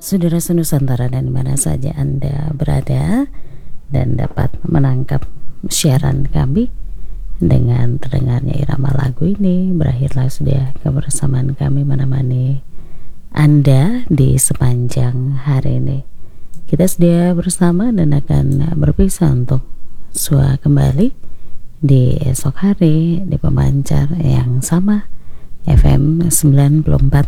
Saudara Nusantara dan mana saja Anda berada dan dapat menangkap siaran kami dengan terdengarnya irama lagu ini, berakhirlah sudah kebersamaan kami menemani Anda di sepanjang hari ini. Kita sudah bersama dan akan berpisah untuk kembali di esok hari di pemancar yang sama FM 94.3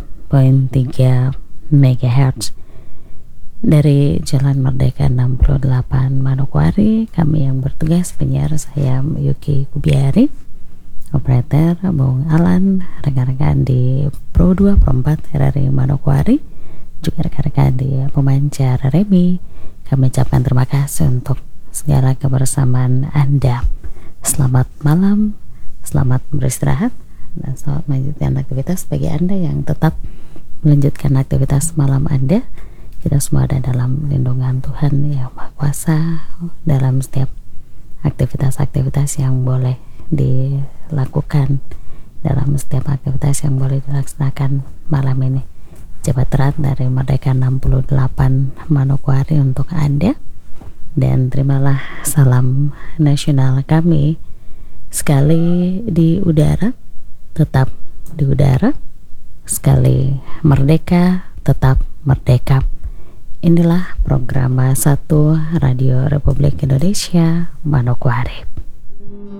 MHz dari Jalan Merdeka 68 Manokwari. Kami yang bertugas penyiar saya Yuki Kubiari, operator Bung Alan, rekan-rekan di Pro 2 Pro 4 RRI Manokwari, juga rekan-rekan di pemancar Remi. Kami ucapkan terima kasih untuk segala kebersamaan Anda. Selamat malam, selamat beristirahat, dan selamat melanjutkan aktivitas bagi Anda yang tetap melanjutkan aktivitas malam Anda. Kita semua ada dalam lindungan Tuhan Yang Maha Kuasa dalam setiap aktivitas-aktivitas yang boleh dilakukan, dalam setiap aktivitas yang boleh dilaksanakan malam ini. Jabat erat dari Merdeka 68 Manokwari untuk Anda, dan terimalah salam nasional kami sekali di udara, tetap di udara, sekali merdeka, tetap merdeka. Inilah program 1 Radio Republik Indonesia Manokwari.